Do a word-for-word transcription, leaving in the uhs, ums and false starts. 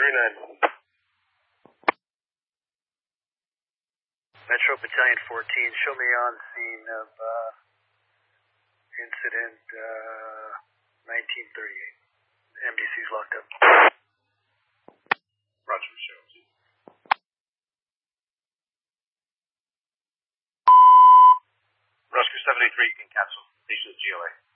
three nine. Metro Battalion fourteen, show me on scene of uh, incident uh, nineteen thirty-eight. M D C's locked up. Roger, show. Rescue seven eight three, you can cancel. Station is G L A.